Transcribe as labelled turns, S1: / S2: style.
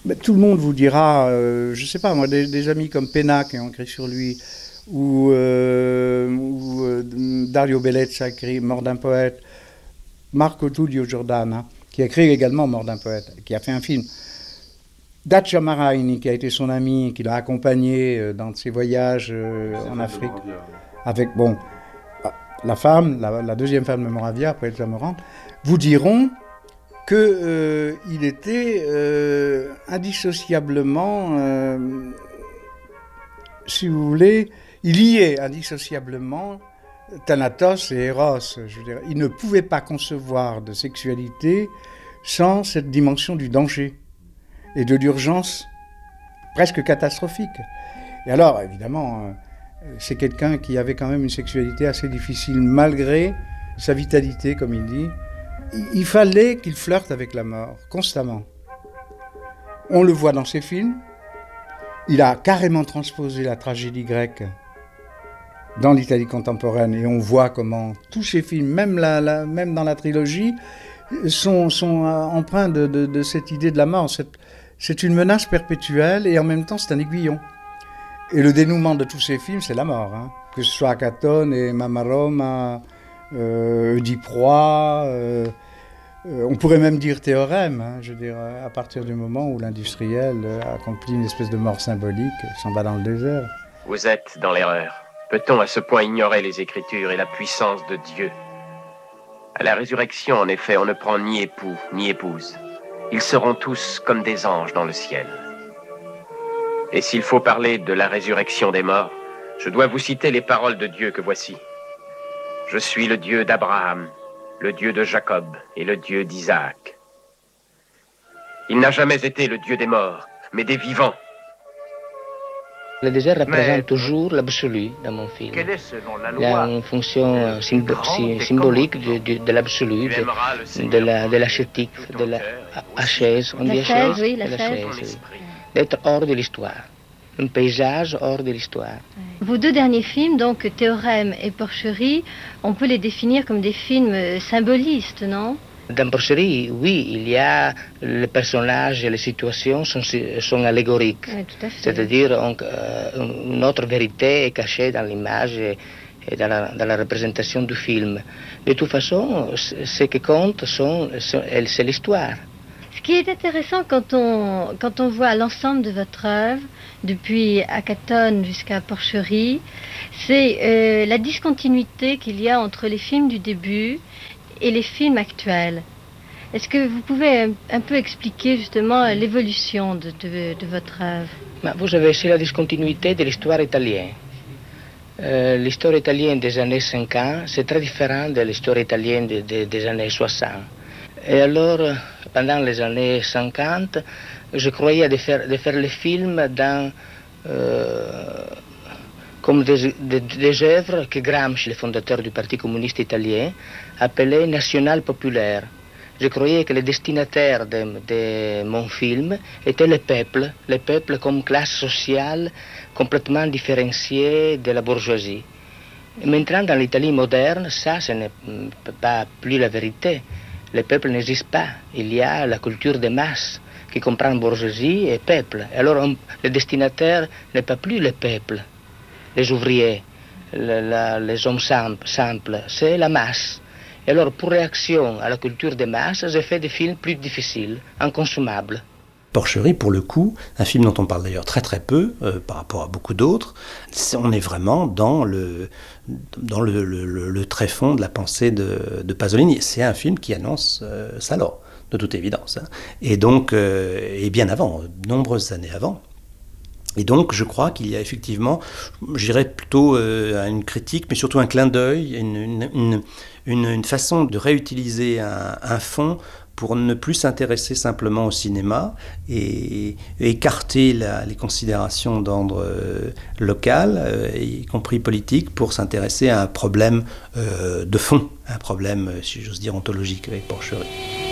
S1: Ben, tout le monde vous dira, je ne sais pas, moi, des amis comme Penna qui ont écrit sur lui, ou Dario Bellezza qui a écrit Mort d'un poète, Marco Tullio Giordana, qui a écrit également Mort d'un poète, qui a fait un film. Dacia Maraini, qui a été son ami, qui l'a accompagné dans ses voyages en Afrique, avec, bon, la femme, la deuxième femme de Moravia, après Elsa Morante, vous diront qu'il était indissociablement, si vous voulez, il y est indissociablement Thanatos et Eros. Je veux dire, il ne pouvait pas concevoir de sexualité sans cette dimension du danger et de l'urgence presque catastrophique. Et alors, évidemment, c'est quelqu'un qui avait quand même une sexualité assez difficile, malgré sa vitalité, comme il dit. Il fallait qu'il flirte avec la mort, constamment. On le voit dans ses films. Il a carrément transposé la tragédie grecque dans l'Italie contemporaine, et on voit comment tous ces films, même dans la trilogie, sont empreints de cette idée de la mort. C'est une menace perpétuelle, et en même temps, c'est un aiguillon. Et le dénouement de tous ces films, c'est la mort. Hein. Que ce soit Acatone et Mamma Roma, Oedipe Roi, on pourrait même dire Théorème, hein, je veux dire, à partir du moment où l'industriel accomplit une espèce de mort symbolique, s'en va dans le désert.
S2: Vous êtes dans l'erreur. Peut-on à ce point ignorer les Écritures et la puissance de Dieu? À la résurrection, en effet, on ne prend ni époux, ni épouse. Ils seront tous comme des anges dans le ciel. Et s'il faut parler de la résurrection des morts, je dois vous citer les paroles de Dieu que voici. Je suis le Dieu d'Abraham, le Dieu de Jacob et le Dieu d'Isaac. Il n'a jamais été le Dieu des morts, mais des vivants.
S3: Le désert représente toujours l'absolu dans mon film.
S2: Quelle est, selon la
S3: Il y a
S2: loi,
S3: une fonction symbolique de l'absolu, de l'ascétique, de la ascèse. On dit ascèse,
S4: oui,
S3: la
S4: l'ascèse.
S3: oui. D'être hors de l'histoire. Un paysage hors de l'histoire.
S4: Vos deux derniers films, donc Théorème et Porcherie, on peut les définir comme des films symbolistes, non?
S3: Dans Porcherie, oui, il y a les personnages et les situations sont allégoriques.
S4: Oui, tout à fait.
S3: C'est-à-dire une autre vérité est cachée dans l'image et dans la représentation du film. De toute façon, ce qui compte, c'est l'histoire.
S4: Ce qui est intéressant quand on voit l'ensemble de votre œuvre, depuis Acatone jusqu'à Porcherie, c'est la discontinuité qu'il y a entre les films du début et les films actuels. Est-ce que vous pouvez un peu expliquer justement l'évolution de votre œuvre?
S3: Vous avez aussi la discontinuité de l'histoire italienne. L'histoire italienne des années 50, c'est très différent de l'histoire italienne des années 60. Et alors, pendant les années 50, je croyais de faire les films comme des œuvres que Gramsci, le fondateur du Parti communiste italien, appelait national populaire. Je croyais que les destinataires de mon film étaient le peuple comme classe sociale complètement différenciée de la bourgeoisie. Maintenant, dans l'Italie moderne, ça, ce n'est pas plus la vérité. Le peuple n'existe pas. Il y a la culture des masses qui comprend bourgeoisie et peuple. Alors, le destinataire n'est pas plus le peuple, les ouvriers, les hommes simples, c'est la masse. Et alors, pour réaction à la culture des masses, j'ai fait des films plus difficiles, inconsommables.
S5: Porcherie, pour le coup, un film dont on parle d'ailleurs très très peu par rapport à beaucoup d'autres, on est vraiment dans le tréfonds de la pensée de Pasolini. C'est un film qui annonce Salò, de toute évidence. Hein. Et donc, et bien avant, de nombreuses années avant. Et donc, je crois qu'il y a effectivement, j'irais plutôt à une critique, mais surtout un clin d'œil, une façon de réutiliser un fond pour ne plus s'intéresser simplement au cinéma et écarter les considérations d'ordre local, y compris politique, pour s'intéresser à un problème de fond, un problème, si j'ose dire, ontologique avec Porcherie.